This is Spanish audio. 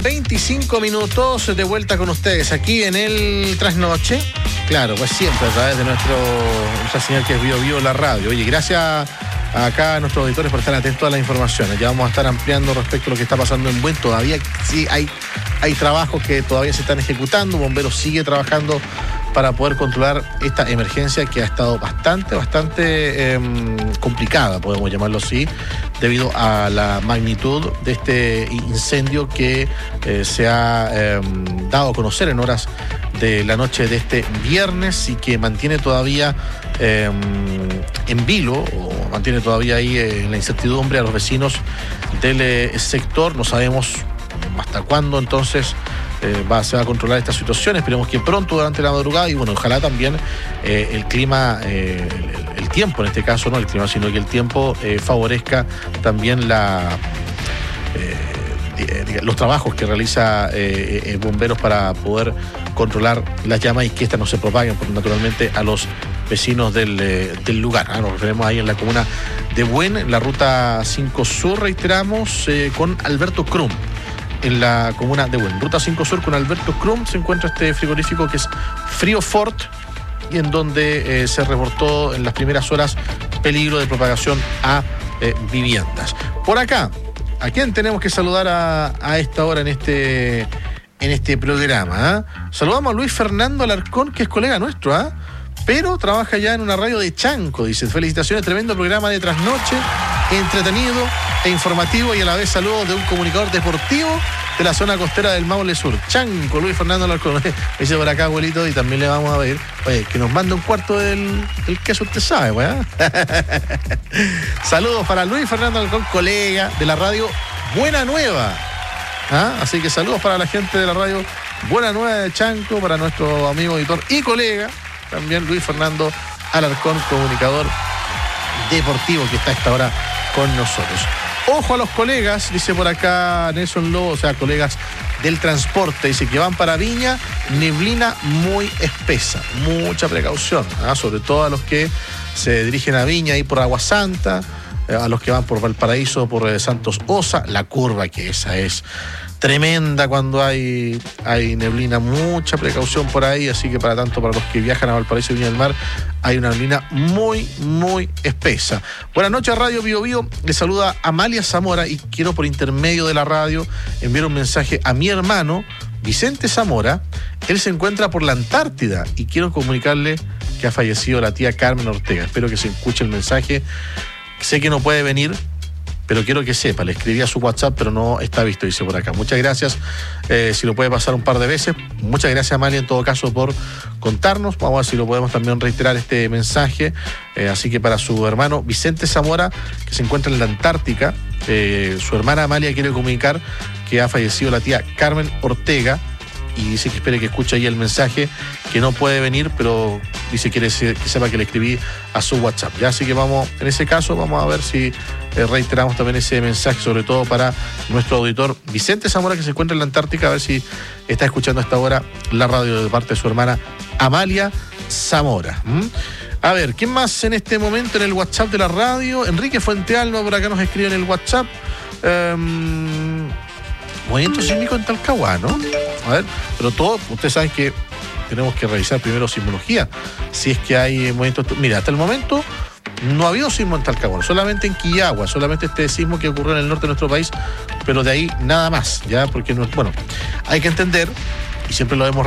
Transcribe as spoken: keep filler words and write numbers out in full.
veinticinco minutos de vuelta con ustedes aquí en el Trasnoche. Claro, pues siempre a través de nuestro, nuestra señal que es Bio Bio la radio. Oye, gracias acá a nuestros auditores por estar atentos a las informaciones. Ya vamos a estar ampliando respecto a lo que está pasando en Buen. Todavía sí hay, hay trabajos que todavía se están ejecutando. Bomberos sigue trabajando para poder controlar esta emergencia que ha estado bastante, bastante eh, complicada, podemos llamarlo así, debido a la magnitud de este incendio que eh, se ha eh, dado a conocer en horas de la noche de este viernes y que mantiene todavía eh, en vilo, o mantiene todavía ahí eh, en la incertidumbre a los vecinos del eh, sector. No sabemos hasta cuándo entonces Eh, va, se va a controlar esta situación. Esperemos que pronto durante la madrugada, y bueno, ojalá también eh, el clima, eh, el, el tiempo en este caso, no el clima, sino que el tiempo eh, favorezca también la eh, los trabajos que realiza eh, eh, bomberos para poder controlar las llamas y que éstas no se propaguen, porque naturalmente a los vecinos del, eh, del lugar. ¿eh? Nos referimos ahí en la comuna de Buen, en la ruta cinco Sur, reiteramos, eh, con Alberto Crum. En la comuna de Buen, ruta cinco Sur con Alberto Crum, se encuentra este frigorífico que es Frío Fort, y en donde eh, se reportó en las primeras horas peligro de propagación a eh, viviendas. Por acá, ¿a quién tenemos que saludar a, a esta hora en este, en este programa? ¿eh? Saludamos a Luis Fernando Alarcón, que es colega nuestro, ¿eh? pero trabaja ya en una radio de Chanco. Dice: felicitaciones, tremendo programa de trasnoche, entretenido e informativo, y a la vez saludos de un comunicador deportivo de la zona costera del Maule Sur. Chanco, Luis Fernando Alarcón. Dice por acá, abuelito, y también le vamos a pedir, oye, que nos mande un cuarto del, del queso, usted sabe, weá. Saludos para Luis Fernando Alarcón, colega de la radio Buena Nueva. ¿Ah? Así que saludos para la gente de la radio Buena Nueva de Chanco, para nuestro amigo editor y colega, también Luis Fernando Alarcón, comunicador deportivo, que está a esta hora con nosotros. Ojo a los colegas, dice por acá Nelson Lobo, o sea, colegas del transporte, dice que van para Viña, neblina muy espesa, mucha precaución, ¿eh? sobre todo a los que se dirigen a Viña y por Agua Santa, eh, a los que van por Valparaíso, por eh, Santos Osa, la curva, que esa es tremenda cuando hay, hay neblina, mucha precaución por ahí, así que para tanto para los que viajan a Valparaíso y Viña del Mar, hay una neblina muy, muy espesa. Buenas noches, Radio Bio Bio, le saluda Amalia Zamora, y quiero por intermedio de la radio enviar un mensaje a mi hermano Vicente Zamora. Él se encuentra por la Antártida y quiero comunicarle que ha fallecido la tía Carmen Ortega. Espero que se escuche el mensaje. Sé que no puede venir, pero quiero que sepa, le escribí a su WhatsApp, pero no está visto, dice por acá. Muchas gracias, eh, si lo puede pasar un par de veces. Muchas gracias, Amalia, en todo caso, por contarnos. Vamos a ver si lo podemos también reiterar este mensaje. Eh, así que para su hermano Vicente Zamora, que se encuentra en la Antártica, eh, su hermana Amalia quiere comunicar que ha fallecido la tía Carmen Ortega, y dice que espere que escuche ahí el mensaje, que no puede venir, pero dice que, quiere que sepa que le escribí a su WhatsApp. Ya, así que vamos, en ese caso, vamos a ver si eh, reiteramos también ese mensaje, sobre todo para nuestro auditor Vicente Zamora, que se encuentra en la Antártica, a ver si está escuchando a esta hora la radio de parte de su hermana Amalia Zamora. ¿Mm? A ver, ¿quién más en este momento en el WhatsApp de la radio? Enrique Fuentealba por acá nos escribe en el WhatsApp. Um, movimiento sísmico en Talcahuano, ¿no? A ver, pero todo, ustedes saben que tenemos que revisar primero sismología, si es que hay movimientos. Mira, hasta el momento no ha habido sismo en Talcahuano, solamente en Quillagua, solamente este sismo que ocurrió en el norte de nuestro país, pero de ahí nada más, ya, porque no, bueno, hay que entender, y siempre lo hemos